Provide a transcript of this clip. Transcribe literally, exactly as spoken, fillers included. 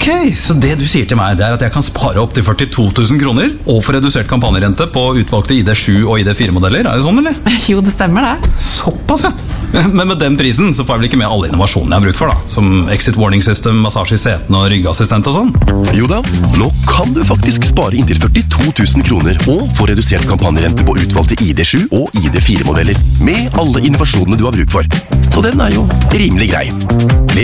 så det du sier til meg, det er at jeg kan spare opp til førtito tusen kroner og få redusert kampanjerente på utvalgte I D sju og I D fire modeller, er det sånn, eller? Jo, det stemmer det. Såpass, ja. Men med den prisen så får jeg vel ikke med alle innovasjonene jeg har bruk for, da. Som exit warning system, massasje I setene og ryggassistent og sånn. Jo da, nå kan du faktisk spare inntil førtito tusen kroner og få redusert kampanjerente på utvalgte I D sju og I D fire modeller med alle innovasjonene du har bruk for. Så den er jo rimelig grei.